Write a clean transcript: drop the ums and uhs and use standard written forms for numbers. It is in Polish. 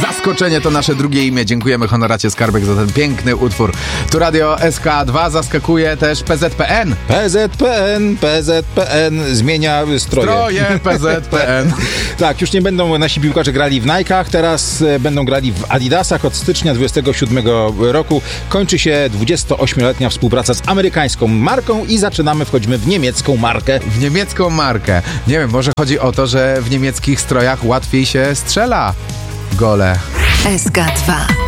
Zaskoczenie to nasze drugie imię. Dziękujemy Honoracie Skarbek za ten piękny utwór. Tu Radio SK2 zaskakuje też PZPN. PZPN zmienia stroje. Stroje PZPN. Tak, już nie będą nasi piłkarze grali w Nike'ach, teraz będą grali w Adidasach. Od stycznia 27 roku kończy się 28-letnia współpraca z amerykańską marką i wchodzimy w niemiecką markę. W niemiecką markę. Nie wiem, może chodzi o to, że w niemieckich strojach łatwiej się strzela gole. SK2